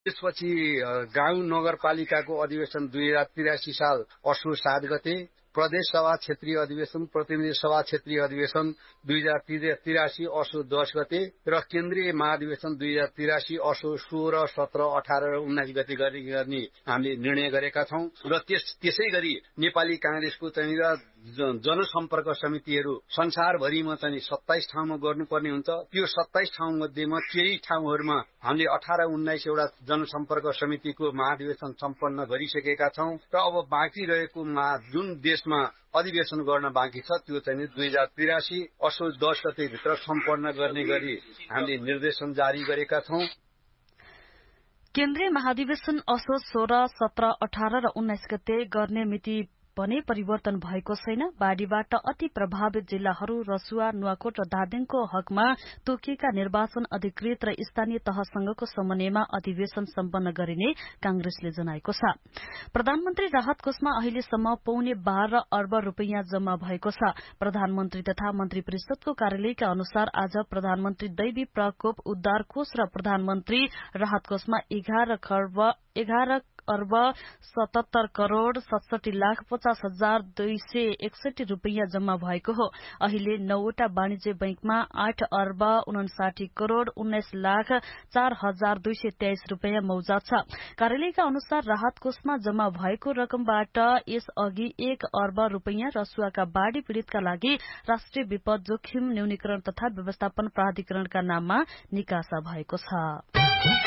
त्यसपछि गाउँ नगरपालिकाको अधिवेशन 2083 साल असोज 7 गते, प्रदेश सभा क्षेत्रीय अधिवेशन, प्रतिनिधि सभा क्षेत्रीय अधिवेशन 2083 असोज 10 गते र केन्द्रीय महाधिवेशन 2083 असोज 16, 17, 18 र 19 गते गर्ने हामीले निर्णय गरेका छौं। र त्यसै गरी नेपाली कांग्रेसको चाहिँ जनसम्पर्क समितिहरू संसारभरिमा चाहिँ 27 ठाउँमा गर्नुपर्ने हुन्छ। त्यो 27 ठाउँ मध्येमा केही ठाउँहरूमा हामीले 18-19 एउटा जनसम्पर्क समितिको महाधिवेशन सम्पन्न गरिसकेका छौं र अब बाँकी रहेको जुन देशमा अधिवेशन गर्न बाँकी छ त्यो चाहिँ 2083 असोज 10 गते भित्र सम्पन्न गर्ने गरी हामीले निर्देशन जारी गरेका छौं। केन्द्रीय महाधिवेशन असोज 16, 17, 18 र 19 गते गर्ने मिति पनि परिवर्तन भएको छैन। बाढ़ीबाट अति प्रभावित जिल्लाहरू रसुवा, नुवाकोट र धादिङको हकमा तोकिएका निर्वाचन अधिकृत र स्थानीय तहसँगको समन्वयमा अधिवेशन सम्पन्न गरिने कांग्रेसले जनाएको छ। प्रधानमन्त्री राहत कोषमा अहिलेसम्म $12 अर्ब रूपियाँ जम्मा भएको छ। प्रधानमन्त्री तथा मन्त्री परिषदको कार्यालयका अनुसार आज प्रधानमन्त्री दैवी प्रकोप उद्धार कोष र प्रधानमन्त्री राहत कोषमा 11 अर्ब 77 करोड़ 67 लाख 50 हजार 261 रूपियाँ जम्मा भएको हो। अहिले 9वटा वाणिज्य बैंकमा 8 अर्ब 59 करोड़ 19 लाख 4 हजार 223 रूपियाँ मौजाद छ। कार्यालयका अनुसार राहत कोषमा जम्मा भएको रकमबाट यसअघि 1 अर्ब रूपियाँ रसुवाका बाढ़ी पीड़ितका लागि राष्ट्रिय विपद जोखिम न्यूनीकरण तथा व्यवस्थापन प्राधिकरणका नाममा निकासा भएको छ।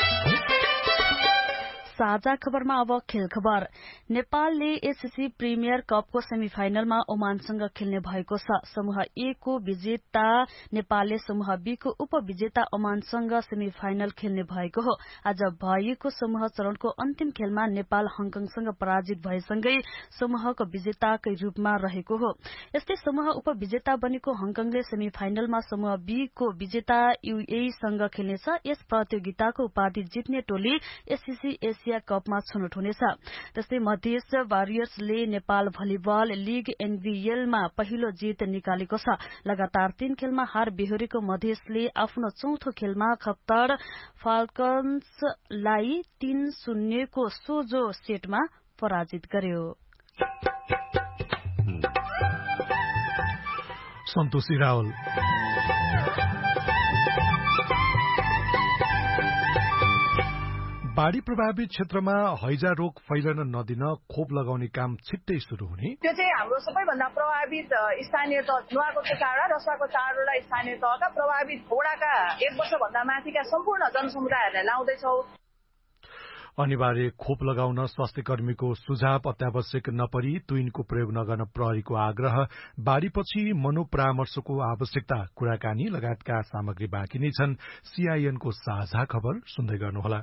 साझा खबरमा अब खेल खबर। नेपालले एससीसी प्रिमियर कपको सेमिफाइनलमा ओमानसँग खेल्ने भएको छ। समूह ए को विजेता नेपालले समूह बी को उपविजेता ओमानसँग सेमिफाइनल खेल्ने भएको हो। आज भएको समूह चरणको अन्तिम खेलमा नेपाल हङकङसँग पराजित भएसँगै समूहको विजेताकै रूपमा रहेको हो। यस्तै समूह उपविजेता बनेको हङकङले सेमिफाइनलमा समूह बी को विजेता यूएई सँग खेल्नेछ। यस प्रतियोगिताको उपाधि जित्ने टोली एससीसी एसिया कपमा छनौट हुनेछ। त्यस्तै मधेस वारियर्सले नेपाल भलिबल लीग एनबीएलमा पहिलो जित निकालेको छ। लगातार 3 खेलमा हार बेहोरेको मधेसले आफ्नो चौथो खेलमा खप्तर फाल्कन्सलाई 3-0 को सोझो सेटमा पराजित गर्यो। सन्तोषी रावल बाढ़ी प्रभावित क्षेत्रमा हैजा रोग फैलन नदिन खोप लगाउने काम छिट्टै शुरू हुने। त्यो चाहिँ हाम्रो सबैभन्दा प्रभावित स्थानीय तह नुवाकोटको चाडा रसुवाको चाडवटा स्थानीय तहका प्रभावित घोडाका 1 वर्षभन्दा माथिका सम्पूर्ण जनसमुदायहरूलाई लाउँदैछौ। अनिवार्य खोप लगाउन स्वास्थ्य कर्मीको सुझाव अत्यावश्यक नपरी तुइनको प्रयोग नगर्न प्रहरीको आग्रह। बाढ़ीपछि मनोपरामर्शको आवश्यकता, कुराकानी लगायतका सामग्री बाँकी नै छन्। सीआईएनको साझा खबर सुन्दै गर्नुहोला।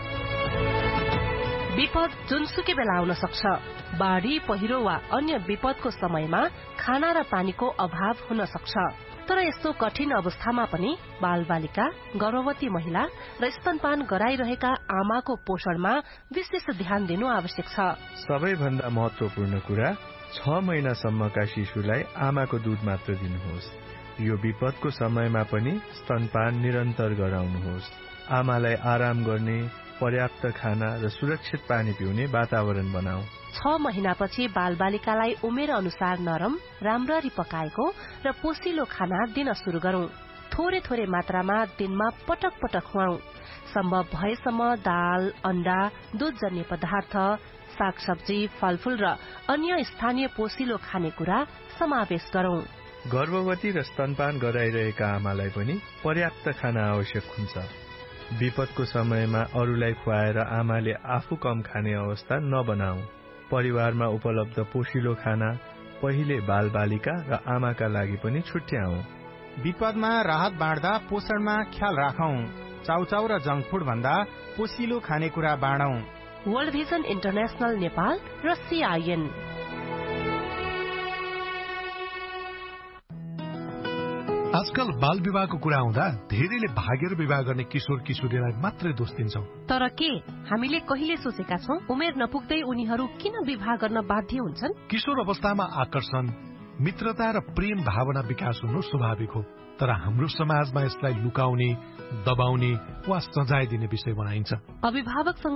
विपद जुनसुकै बेला आउन सक्छ। बाढ़ी, पहिरो वा अन्य विपदको समयमा खाना र पानीको अभाव हुन सक्छ। तर यस्तो कठिन अवस्थामा पनि बालबालिका, गर्भवती महिला र स्तनपान गराइरहेका आमाको पोषणमा विशेष ध्यान दिनु आवश्यक छ। सबैभन्दा महत्वपूर्ण कुरा 6 महिनासम्मका शिशुलाई आमाको दूध मात्र दिनुहोस्। यो विपदको समयमा पनि स्तनपान निरन्तर गराउनुहोस्। आमालाई आराम गर्ने, पर्याप्त खाना र सुरक्षित पानी पिउने वातावरण बनाऊ। 6 महिनापछि बालबालिकालाई उमेर अनुसार नरम, राम्ररी पकाएको र पोसिलो खाना दिन शुरू गरौं। थोरै थोरै मात्रामा दिनमा पटक पटक खुवाऊ। सम्भव भएसम्म दाल, अण्डा, दूधजन्य पदार्थ, सागसब्जी, फलफूल र अन्य स्थानीय पोसिलो खानेकुरा समावेश गरौं। गर्भवती र स्तनपान गराइरहेका आमालाई पनि पर्याप्त खाना आवश्यक हुन्छ। विपदको समयमा अरूलाई खुवाएर आमाले आफू कम खाने अवस्था नबनाऊ। परिवारमा उपलब्ध पोषिलो खाना पहिले बालबालिका र आमाका लागि पनि छुट्याऊ। विपदमा राहत बाँड्दा पोषणमा ख्याल राखौं। चाउचाउ र जंक फूड भन्दा पोषिलो खानेकुरा बाँडौं। वर्ल्ड भिजन इन्टरनेशनल नेपाल र सीआईएन। आजकल बाल विवाहको कुरा आउँदा धेरैले भागेर विवाह गर्ने किशोर किशोरीलाई मात्रै दोष दिन्छौं। तर के हामीले कहिले सोचेका छौं उमेर नपुग्दै उनीहरू किन विवाह गर्न बाध्य हुन्छन्? किशोर अवस्थामा आकर्षण, मित्रता र प्रेम भावना विकास हुनु स्वाभाविक हो। तर हाम्रो समाजमा यसलाई लुकाउने, दबाउने वा सजाय दिने विषय बनाइन्छ। अभिभावक